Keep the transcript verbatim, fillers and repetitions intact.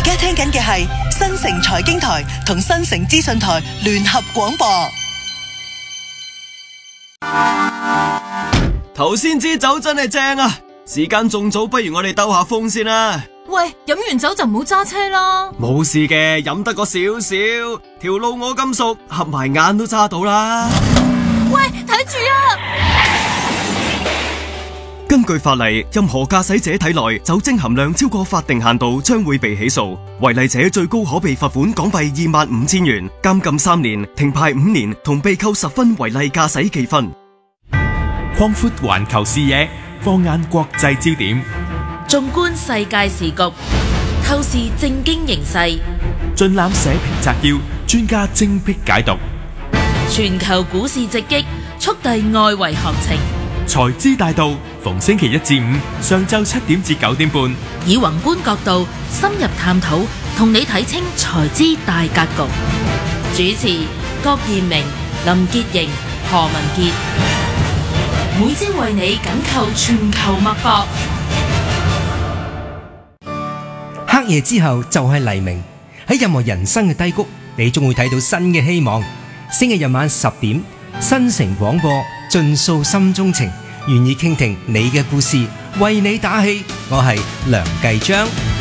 而家聽緊嘅係新城財經台同新城資訊台聯合廣播。 頭先支酒真係正啊！時間仲早，不如我哋兜下風先啦。 喂，飲完酒就唔好揸車啦。 冇事嘅，飲得個少少，條路我咁熟，合埋眼都揸到啦。 喂，睇住啊！ 根據法例，任何駕駛者體內酒精含量超過法定限度，將會被起訴。違例者最高可被罰款港幣二萬五千元、監禁三年、停牌五年，同被扣十分違例駕駛記分。 擴闊環球視野，放眼國際焦點， 縱觀世界時局，透視政經形勢， 盡覽社評摘要，專家精闢解讀。 全球股市直擊，速遞外圍行情。 財資大道，逢星期一至五上晝七點至九點半， 以宏觀角度深入探討，同你睇清財資大格局。主持郭彥明、林潔瑩、何文傑，每朝為你緊扣全球脈搏。 黑夜之後就係黎明，喺任何人生嘅低谷，你終會睇到新嘅希望。星期日晚十點，新城廣播，盡訴心中情，願意傾聽你嘅故事，為你打氣。我係梁繼章。